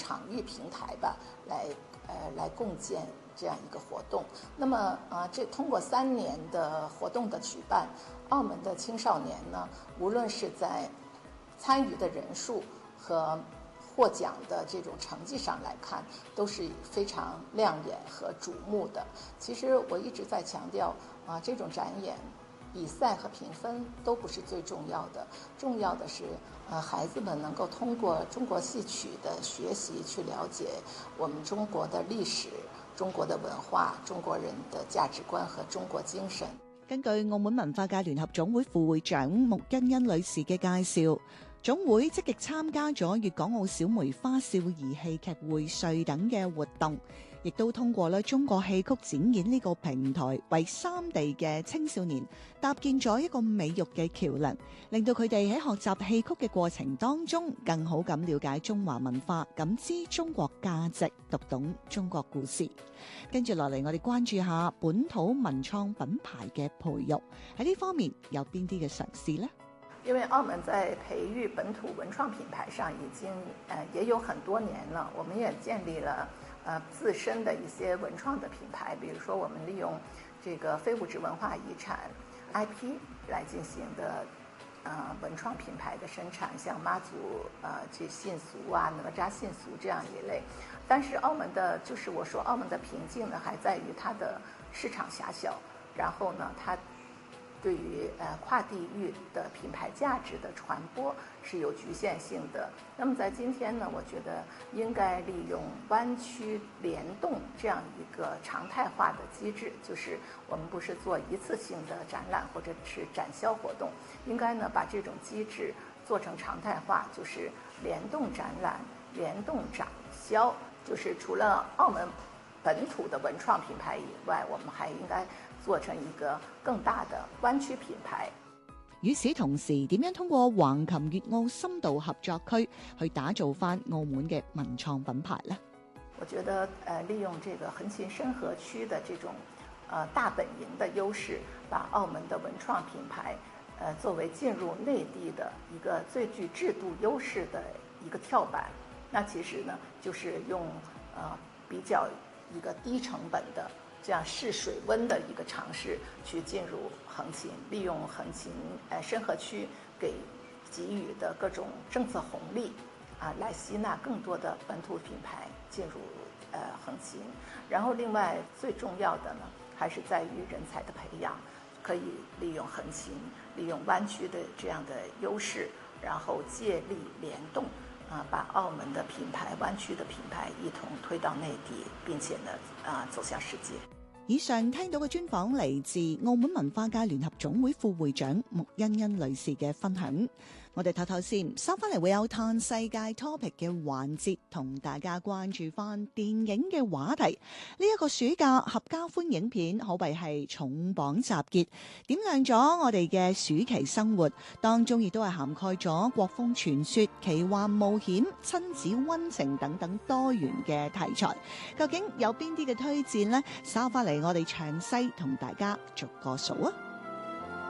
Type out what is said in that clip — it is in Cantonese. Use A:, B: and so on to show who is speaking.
A: 场域平台吧，来共建这样一个活动。那么这通过3年的活动的举办，澳门的青少年呢，无论是在参与的人数和获奖的这种成绩上来看，都是非常亮眼和瞩目的。其实我一直在强调这种展演比赛和评分都不是最重要的，重要的是孩子们能够通过中國戲曲的學習去了解我們中國的歷史、中國的文化、中國人的價值觀和中國精神。
B: 根據澳門文化界聯合總會副會長穆欣欣女士嘅介紹，總會積極參加咗粵港澳小梅花少兒戲劇薈萃等嘅活動，亦都通過咧中國戲曲展演呢個平台，為3地嘅青少年搭建咗一個美育嘅橋樑，令到佢哋喺學習戲曲嘅過程當中，更好咁了解中華文化，感知中國價值，讀懂中國故事。跟住落嚟，我哋關注下本土文創品牌嘅培育，喺呢方面有邊啲嘅嘗試呢？
A: 因为澳门在培育本土文创品牌上已经也有很多年了，我们也建立了自身的一些文创的品牌，比如说我们利用这个非物质文化遗产 IP 来进行的文创品牌的生产，像妈祖这信俗哪吒信俗这样一类。但是澳门的就是我说澳门的瓶颈呢，还在于它的市场狭小，然后呢它对于跨地域的品牌价值的传播是有局限性的。那么在今天呢，我觉得应该利用湾区联动这样一个常态化的机制，就是我们不是做一次性的展览或者是展销活动，应该呢把这种机制做成常态化，就是联动展览、联动展销，就是除了澳門本土的文創品牌以外，我們還應該做成一個更大的灣區品牌。
B: 與此同時，點樣通過橫琴粵澳深度合作區去打造翻澳門嘅文創品牌呢？
A: 我覺得利用這個橫琴深合區的這種大本營的優勢，把澳門的文創品牌作為進入內地的一個最具制度優勢的一個跳板。那其實呢，就是用比較一個低成本的這樣試水溫的一個嘗試去進入橫琴，利用橫琴深合區給予的各種政策紅利來吸納更多的本土品牌進入橫琴。然後另外最重要的呢，還是在於人才的培養，可以利用橫琴，利用灣區的這樣的優勢，然後借力聯動把澳門的品牌、灣區的品牌一同推到內地，並且呢走向世界。
B: 以上聽到嘅專訪嚟自澳門文化界聯合總會副會長穆欣欣女士嘅分享。我哋唞唞先，收翻嚟會有嘆世界 topic 嘅環節，同大家關注翻電影嘅話題。呢一個暑假合家歡影片可謂係重磅集結，點亮咗我哋嘅暑期生活，當中亦都係涵蓋咗國風傳說、奇幻冒險、親子溫情等等多元嘅題材。究竟有邊啲嘅推薦呢？收翻嚟我哋詳細同大家逐個數啊！